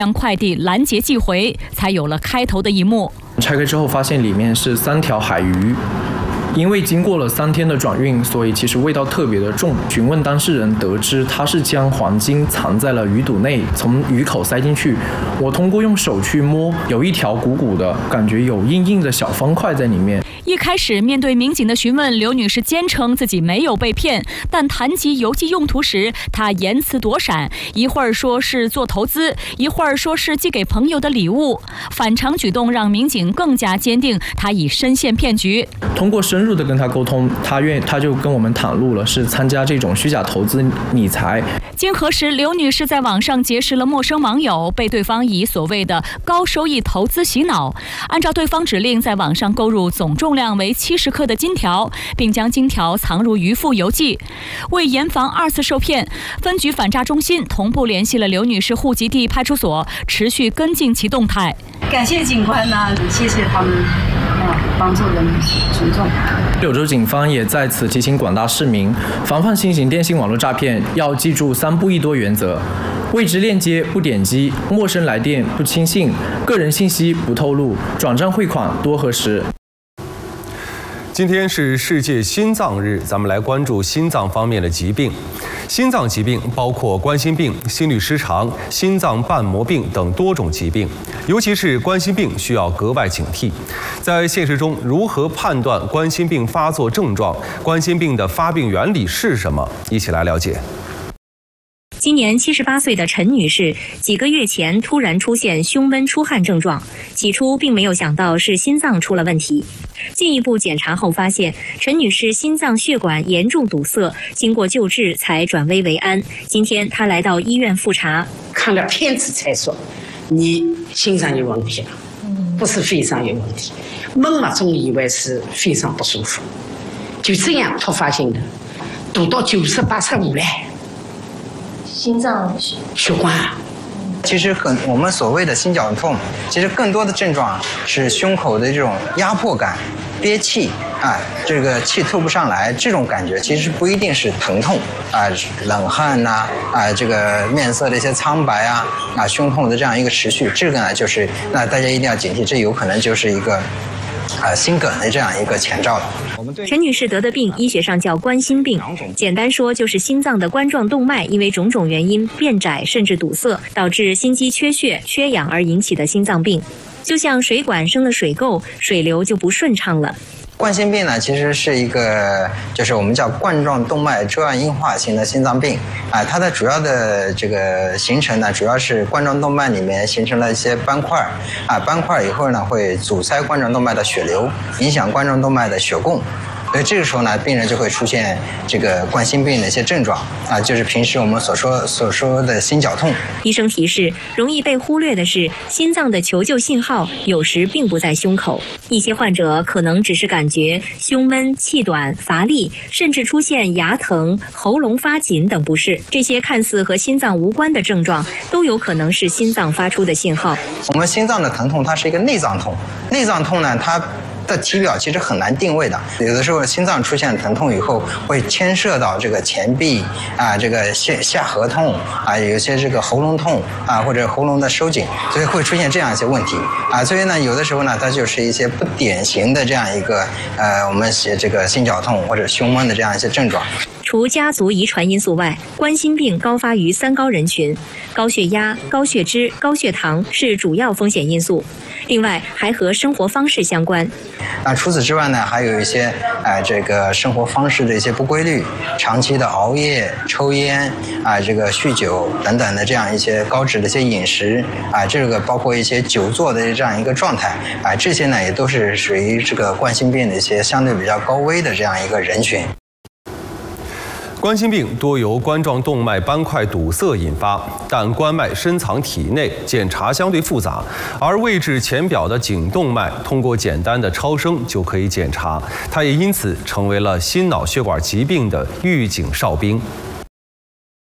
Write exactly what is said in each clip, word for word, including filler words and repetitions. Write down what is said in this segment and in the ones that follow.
将快递拦截寄回，才有了开头的一幕。 拆开之后，发现里面是三条海鱼。 因为经过了三天的转运，所以其实味道特别的重。询问当事人，得知他是将黄金藏在了鱼肚内，从鱼口塞进去。我通过用手去摸，有一条鼓鼓的，感觉有硬硬的小方块在里面。 一开始面对民警的询问，刘女士坚称自己没有被骗，但谈及邮寄用途时，她言辞躲闪，一会儿说是做投资，一会儿说是寄给朋友的礼物。反常举动让民警更加坚定她已深陷骗局。 通过深入的跟他沟通，他愿他就跟我们袒露了是参加这种虚假投资理财。 经核实，刘女士在网上结识了陌生网友，被对方以所谓的高收益投资洗脑，按照对方指令在网上购入总重量为七十克的金条，并将金条藏入鱼腹邮寄。为严防二次受骗，分局反诈中心同步联系了刘女士户籍地派出所，持续跟进其动态。 感谢警官呢，谢谢他们。 帮助人民群众。 柳州警方也在此提醒广大市民，防范新型电信网络诈骗，要记住三不一多原则：未知链接不点击，陌生来电不轻信，个人信息不透露，转账汇款多核实。 今天是世界心脏日，咱们来关注心脏方面的疾病。心脏疾病包括冠心病、心律失常、心脏瓣膜病等多种疾病，尤其是冠心病需要格外警惕。在现实中，如何判断冠心病发作症状？冠心病的发病原理是什么？一起来了解。 今年七十八岁的陈女士，几个月前突然出现胸闷出汗症状，起初并没有想到是心脏出了问题。进一步检查后发现，陈女士心脏血管严重堵塞，经过救治才转危为安。今天她来到医院复查， 看了片子才说你心脏有问题了，不是肺上有问题。懵了总以为是肺上不舒服，就这样突发性的堵到九十八十五嘞。 心脏血管， 其实很我们所谓的心绞痛，其实更多的症状是胸口的这种压迫感、憋气啊，这个气透不上来，这种感觉其实不一定是疼痛啊，冷汗呐啊，这个面色的一些苍白啊啊，胸痛的这样一个持续，这个呢就是那大家一定要警惕，这有可能就是一个啊心梗的这样一个前兆了。 陈女士得的病，医学上叫冠心病，简单说就是心脏的冠状动脉因为种种原因变窄甚至堵塞，导致心肌缺血、缺氧而引起的心脏病。就像水管生了水垢，水流就不顺畅了。 冠心病呢，其实是一个，就是我们叫冠状动脉粥样硬化型的心脏病啊。它的主要的这个形成呢，主要是冠状动脉里面形成了一些斑块啊，斑块以后呢会阻塞冠状动脉的血流，影响冠状动脉的血供。 所以这个时候呢，病人就会出现这个冠心病的一些症状啊，就是平时我们所说所说的心绞痛。 医生提示，容易被忽略的是，心脏的求救信号有时并不在胸口，一些患者可能只是感觉胸闷、气短、乏力，甚至出现牙疼、喉咙发紧等不适。这些看似和心脏无关的症状，都有可能是心脏发出的信号。 我们心脏的疼痛，它是一个内脏痛，内脏痛呢，它 的体表其实很难定位的，有的时候心脏出现疼痛以后，会牵涉到这个前臂啊，这个下下颌痛啊，有些这个喉咙痛啊，或者喉咙的收紧，所以会出现这样一些问题啊。所以呢，有的时候呢，它就是一些不典型的这样一个呃，我们写这个心绞痛或者胸闷的这样一些症状。 除家族遗传因素外，冠心病高发于三高人群，高血压、高血脂、高血糖是主要风险因素。另外，还和生活方式相关。 那除此之外呢，还有一些呃这个生活方式的一些不规律，长期的熬夜、抽烟啊、这个酗酒等等的这样一些高脂的一些饮食啊，这个包括一些久坐的这样一个状态啊，这些呢也都是属于这个冠心病的一些相对比较高危的这样一个人群。 冠心病多由冠状动脉斑块堵塞引发，但冠脉深藏体内，检查相对复杂。而位置浅表的颈动脉，通过简单的超声就可以检查，它也因此成为了心脑血管疾病的预警哨兵。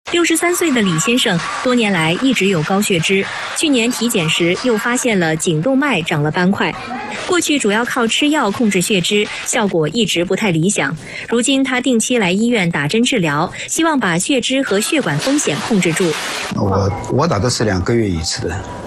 六十三岁的李先生多年来一直有高血脂，去年体检时又发现了颈动脉长了斑块。过去主要靠吃药控制血脂，效果一直不太理想。如今他定期来医院打针治疗，希望把血脂和血管风险控制住。 我我打的是两个月一次的。